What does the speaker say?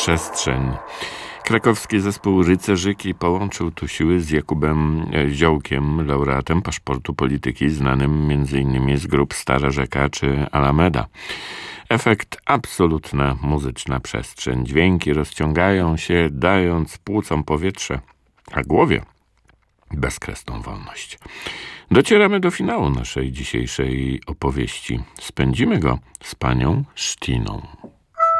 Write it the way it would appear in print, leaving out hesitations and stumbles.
przestrzeń. Krakowski zespół Rycerzyki połączył tu siły z Jakubem Ziołkiem, laureatem Paszportu Polityki, znanym m.in. z grup Stara Rzeka czy Alameda. Efekt absolutna muzyczna przestrzeń. Dźwięki rozciągają się, dając płucom powietrze, a głowie bezkresną wolność. Docieramy do finału naszej dzisiejszej opowieści. Spędzimy go z panią Sztiną.